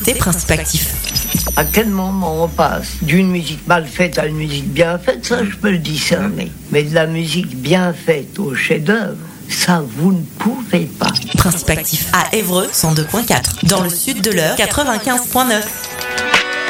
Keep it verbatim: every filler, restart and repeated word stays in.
écoutez Principe Actif. À quel moment on passe d'une musique mal faite à une musique bien faite, ça je peux le discerner. Mais de la musique bien faite au chef-d'œuvre, ça vous ne pouvez pas. Principe Actif à Évreux cent deux virgule quatre. Dans le sud de l'Eure quatre-vingt-quinze virgule neuf.